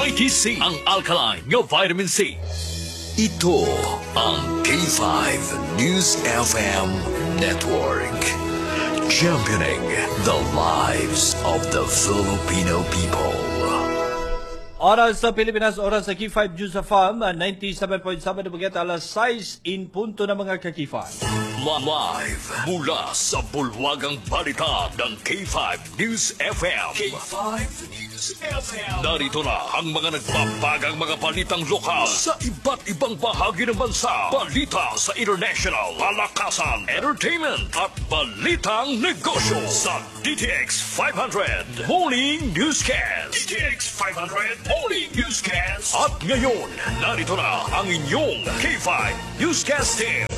Mighty C, ang alkaline nga vitamin C. Ito ang K5 News FM Network. Championing the lives of the Filipino people. Oras sa Pilipinas, oras sa K5 News FM, 97.7 na bagay alas 6 in punto na mga ka-K5. Live mula sa bulwagang balita ng K5 News FM. K5 News FM. Narito na ang mga nagbabagang mga balitang lokal sa iba't ibang bahagi ng bansa. Balita sa international, palakasan, entertainment at balitang negosyo sa DTX 500 Morning Newscast. DTX 500 Morning Newscast. At ngayon, narito na ang inyong K5 Newscast team.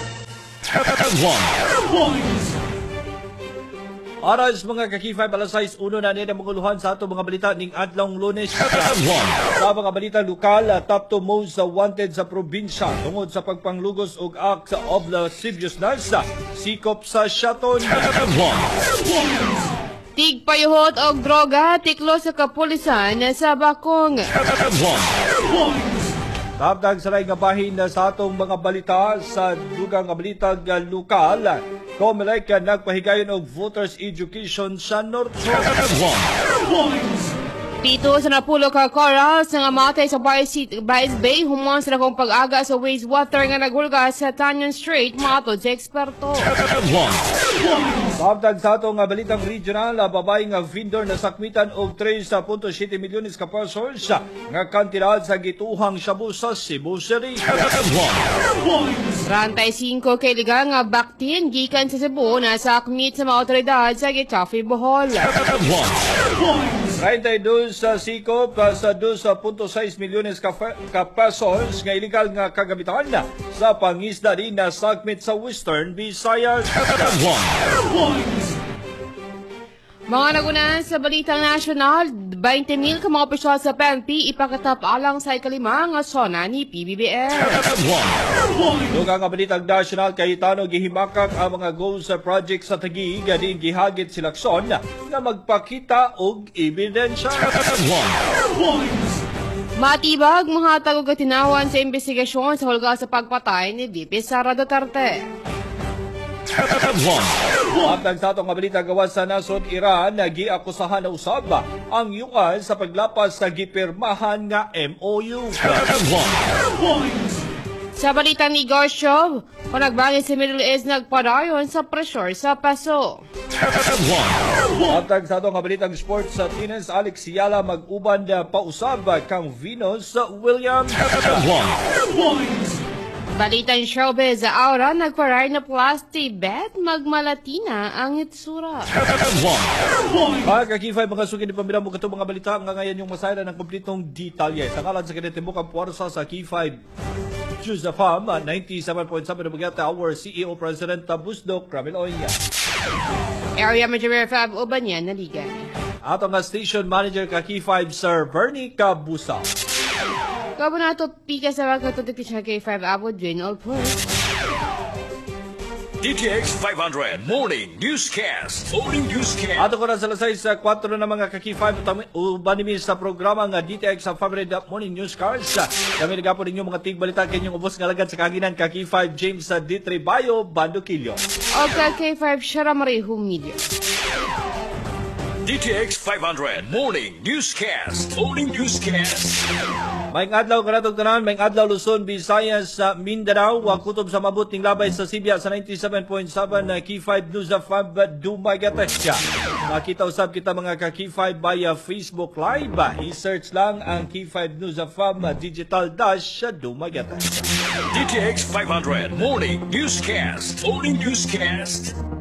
Oras mga ka-K5 alas 6 uno na nila maguluhan sa ato mga balita ning adlong Lunes. Sa mga balita lokal, top to most wanted sa probinsya tungod sa pagpanglugos og act of lasciviousness, sikop sa Shaton. Tigpayuhot og droga tiklo sa kapulisan sa Bakong. Tapdag saray nga bahin sa atong mga balita sa dugang nga balitag lokal. Comelec nagpahigayon og voters education sa Norte. Pito sa napulo ka corals nga matay sa Baez Bay humon sila kong pag-aga sa wastewater nga nagulga sa Tanyon Strait matod sa eksperto. Tapdag sa atong balitang regional, babae nga vendor na sakmitan og 3.7 milyones ka pesos nga kantidad sa gituhang shabu sa Cebu City. 35 kay liga nga baktin gikan sa Cebu na sakmit sa mga otoridad sa Getafe, Bohol. 32 sa sikop sa 2.6 milyones ka pesos nga illegal nga kagamitan sa pangisda din na sakmit sa Western Visayas. Mga nagunan sa balitang nasyonal, 20,000 ka mga opisyal sa PNP ipakatap alang sa ikalima nga sona ni PBBM. Dugang nga balitang nasyonal kahitano gihimakak ang mga goals sa project sa Taguig din gihagit silakson na magpakita og ebidensya. Matibag mga tagog tinawan sa investigasyon sa hulga sa pagpatay ni VP Sara Duterte. At sa atong balita gawas sa nasod Iran, giakusahan na usab ang US sa paglapas sa gipirmahan nga MOU. Sa balitang negosyo, panagbangin sa Middle East nagpadayon sa pressure sa peso. At sa atong balitang sports sa tennis, Alex Yala mag-uban na pausab kang Venus Williams. Balitang showbiz, Aura nagparay na plastic bet magmalatina ang itsura. Mga ka-K5, mga sugin ni pamilya mo kato mga balita nga ngayon yung masaya ng kumplitong detalye. Sa ngalan sa kinitimbok ang puwersa sa K5 News FM 97.7 na bagata our CEO President Busdok Ramil Oya. Area Manager Fab Ubanyan naligan. Ato nga Station Manager ka-K5 Sir Bernie Cabusa. Kabo na ito, pika sa mga katutik siya kay 5 abot din all first. DTX 500 Morning Newscast. Morning Newscast. Ato ko na sa lasay sa 4 na mga ka-K5 ubanimi sa programa nga DTX sa 500 Morning Newscast. Kami nagapo ninyo mga tigbalita kanyang ubos nga lagad sa kaginan ka-K5 James sa D3 Bayo, Bandukilyo. O ka-K5 Shara Marihu Media. DTX 500 Morning Newscast. Morning Newscast. Maing adlaw kanatong tanan, maing adlaw Luzon, Visayas, sa Mindanao, wa kutob sa mabot ning labay sa Sibya sa 97.7 na K5 News of Dumagatesya. Makita usab kita mga ka-K5 via Facebook Live. I-search lang ang K5 News of Digital Dash sa Dumagatesya. DTX 500 Morning Newscast. Morning Newscast.